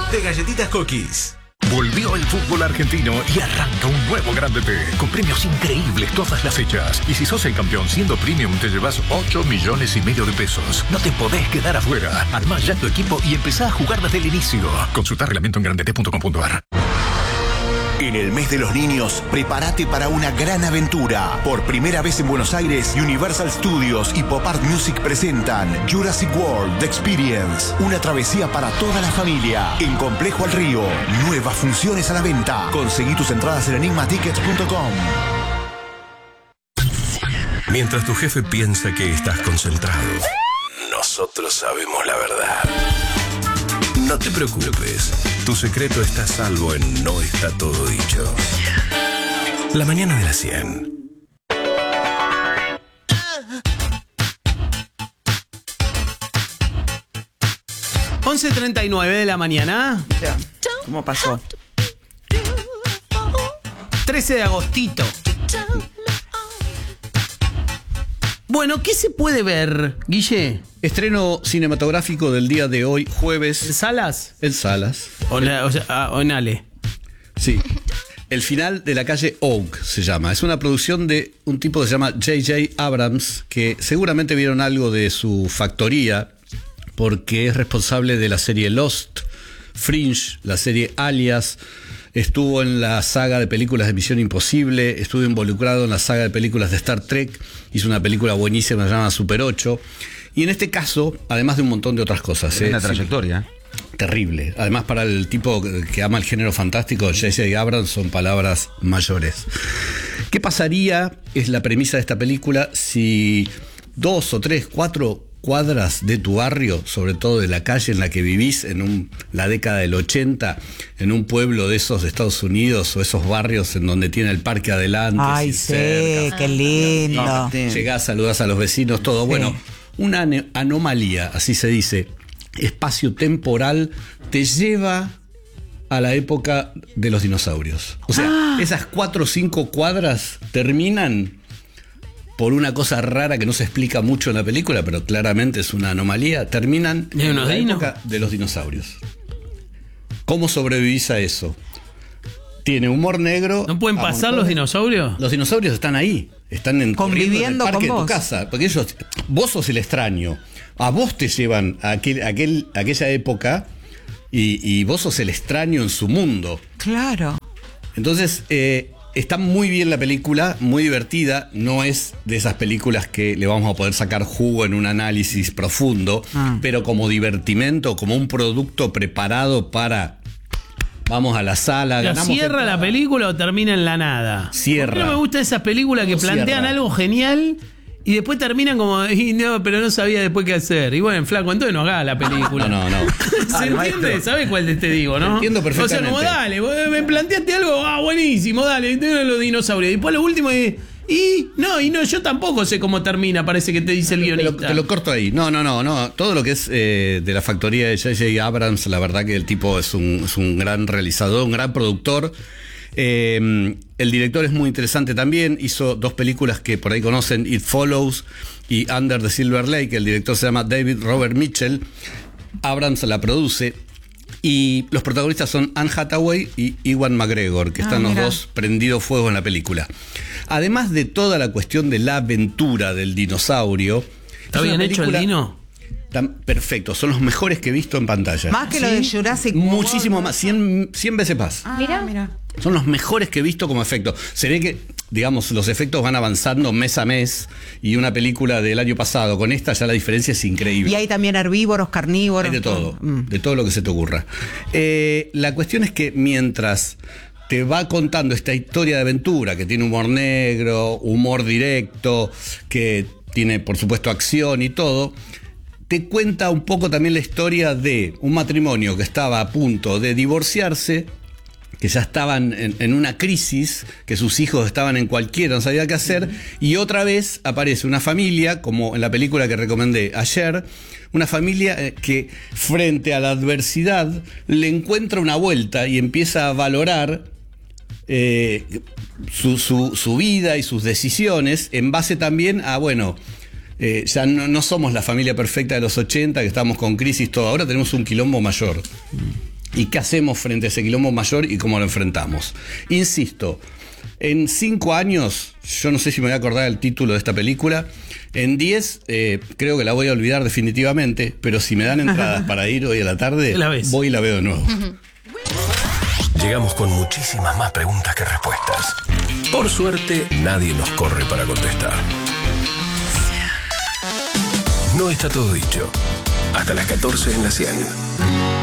de Galletitas Cookies. Volvió el fútbol argentino y arranca un nuevo Grande T, con premios increíbles todas las fechas. Y si sos el campeón siendo premium, te llevas 8,5 millones de pesos. No te podés quedar afuera. Armá ya tu equipo y empezá a jugar desde el inicio. Consulta reglamento en grandet.com.ar. En el mes de los niños, prepárate para una gran aventura. Por primera vez en Buenos Aires, Universal Studios y Pop Art Music presentan Jurassic World The Experience. Una travesía para toda la familia. En Complejo al Río. Nuevas funciones a la venta. Conseguí tus entradas en enigmatickets.com. Mientras tu jefe piensa que estás concentrado, nosotros sabemos la verdad. No te preocupes, tu secreto está a salvo en No Está Todo Dicho. La mañana de las 100. (11:39 de la mañana). ¿Cómo pasó? 13 de agostito. Bueno, ¿qué se puede ver, Guille? Estreno cinematográfico del día de hoy, jueves. ¿En salas? En salas. O en Ale. Sí. El final de la calle Oak se llama. Es una producción de un tipo que se llama J.J. Abrams, que seguramente vieron algo de su factoría, porque es responsable de la serie Lost, Fringe, la serie Alias. Estuvo en la saga de películas de Misión Imposible, estuvo involucrado en la saga de películas de Star Trek, hizo una película buenísima que se llama Super 8, y en este caso, además de un montón de otras cosas. Una trayectoria. Terrible. Además, para el tipo que ama el género fantástico, J.J. Abrams, son palabras mayores. ¿Qué pasaría, es la premisa de esta película, si 2 o 3, 4 cuadras de tu barrio, sobre todo de la calle en la que vivís, en la década del 80, en un pueblo de esos de Estados Unidos, o esos barrios en donde tiene el parque adelante? Ay, sí, cerca, qué lindo. Llegás, saludás a los vecinos, todo. Sí. Bueno, una anomalía, así se dice, espacio-temporal, te lleva a la época de los dinosaurios. O sea, esas 4 o 5 cuadras terminan por una cosa rara que no se explica mucho en la película, pero claramente es una anomalía, terminan en la época de los dinosaurios. ¿Cómo sobrevivís a eso? Tiene humor negro. ¿No pueden pasar los dinosaurios? Los dinosaurios están ahí, están conviviendo en el parque de tu casa, porque vos sos el extraño. A vos te llevan a aquella época y vos sos el extraño en su mundo. Claro. Entonces, está muy bien la película, muy divertida. No es de esas películas que le vamos a poder sacar jugo en un análisis profundo, pero como divertimento, como un producto preparado para... Vamos a la sala. ¿Cierra la película o termina en la nada? Cierra. A mí no me gustan esas películas que plantean algo genial y después terminan como, no, pero no sabía después qué hacer. Y bueno, flaco, entonces no haga la película. No. ¿Se entiende? ¿Sabes cuál te digo, no? Entiendo perfectamente. O sea, como dale, me planteaste algo, buenísimo, dale, tengo los dinosaurios. Y después lo último no, yo tampoco sé cómo termina, parece que te dice el guionista. Te lo corto ahí. No. Todo lo que es de la factoría de J.J. Abrams, la verdad que el tipo es un gran realizador, un gran productor. El director es muy interesante también. Hizo 2 películas que por ahí conocen, It Follows y Under the Silver Lake. El director se llama David Robert Mitchell. Abrams la produce. Y los protagonistas son Anne Hathaway y Ewan McGregor, que están los dos prendidos fuego en la película. Además de toda la cuestión de la aventura del dinosaurio. ¿Está bien hecho el dino? Perfecto, son los mejores que he visto en pantalla. Más que lo de Jurassic World. Muchísimo más, 100 veces más. Mira. Son los mejores que he visto como efecto. Se ve que, digamos, los efectos van avanzando mes a mes, y una película del año pasado con esta ya la diferencia es increíble. Y hay también herbívoros, carnívoros. Hay de todo, de todo lo que se te ocurra. La cuestión es que mientras te va contando esta historia de aventura, que tiene humor negro, humor directo, que tiene, por supuesto, acción y todo, te cuenta un poco también la historia de un matrimonio que estaba a punto de divorciarse, que ya estaban en una crisis, que sus hijos estaban en cualquiera, no sabía qué hacer, y otra vez aparece una familia, como en la película que recomendé ayer, una familia que frente a la adversidad le encuentra una vuelta y empieza a valorar su vida y sus decisiones en base también a, ya no somos la familia perfecta de los 80, que estamos con crisis todo, ahora tenemos un quilombo mayor. ¿Y qué hacemos frente a ese quilombo mayor y cómo lo enfrentamos? Insisto, en 5 años, yo no sé si me voy a acordar el título de esta película. En 10, creo que la voy a olvidar definitivamente, pero si me dan entradas para ir hoy a la tarde, voy y la veo de nuevo. Llegamos con muchísimas más preguntas que respuestas. Por suerte, nadie nos corre para contestar. No está todo dicho. Hasta las 14 en la 100.